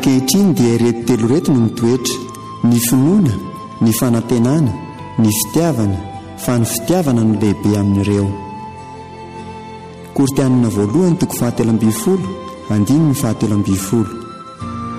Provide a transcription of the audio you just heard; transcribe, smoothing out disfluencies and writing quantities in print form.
Ankehitriny dia ireto telo reto no mitoetra: ny finoana, ny fanantenana, ny fitiavana, fa ny fitiavana no lehibe amin'ireo. Kortianina voalohany 7:20, andiny 7:20.